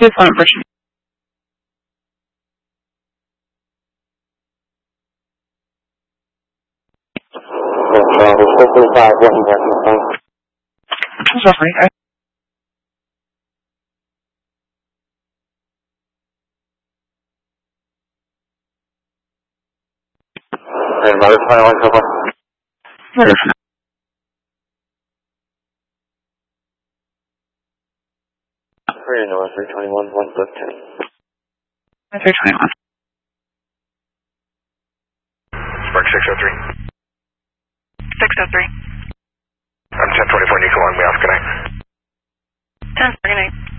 copy of phone number. Sorry. Mother 21 so far. Murder. 321, 1 book 10. 321. Spark 603. 603. I'm 1024 Nico on, we off, good night. 10, good night.